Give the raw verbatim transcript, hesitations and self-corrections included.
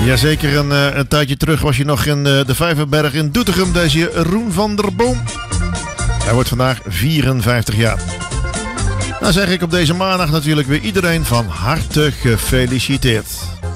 Jazeker, een, uh, een tijdje terug was je nog in uh, de Vijverberg in Doetinchem, deze Roen van der Boom. Hij wordt vandaag vierenvijftig jaar. Nou zeg ik op deze maandag natuurlijk weer iedereen van harte gefeliciteerd.